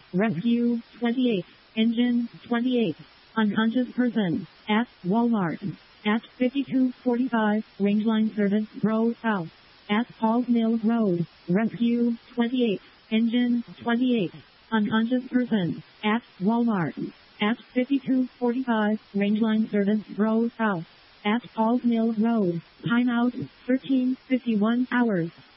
Rescue 28. Engine 28. Unconscious person. At Walmart. At 5245 Rangeline Service Road South. At Paul's Mill Road. Rescue 28. Engine 28. Unconscious person. At Walmart. At 5245 Rangeline Service Road South. At Paul's Mill Road. Timeout 13:51 hours.